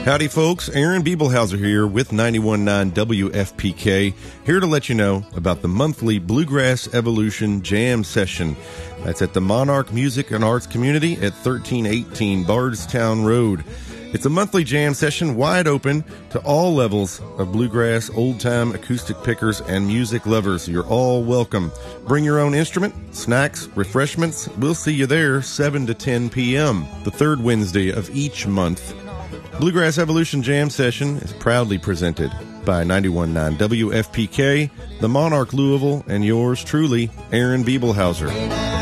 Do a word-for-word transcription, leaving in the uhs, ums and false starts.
Howdy, folks. Aaron Biebelhauser here with ninety-one point nine W F P K, here to let you know about the monthly Bluegrass Evolution Jam Session. That's at the Monarch Music and Arts Community at thirteen eighteen Bardstown Road. It's a monthly jam session wide open to all levels of bluegrass, old-time acoustic pickers, and music lovers. You're all welcome. Bring your own instrument, snacks, refreshments. We'll see you there seven to ten p.m. the third Wednesday of each month. Bluegrass Evolution Jam Session is proudly presented by ninety-one point nine W F P K, the Monarch Louisville, and yours truly, Aaron Biebelhauser.